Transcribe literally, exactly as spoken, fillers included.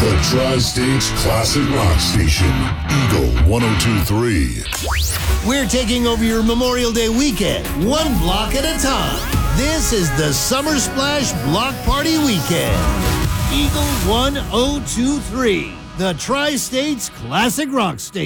The Tri-States Classic Rock Station, Eagle one oh two point three. We're taking over your Memorial Day weekend, one block at a time. This is the Summer Splash Block Party Weekend. Eagle one oh two point three, the Tri-States Classic Rock Station.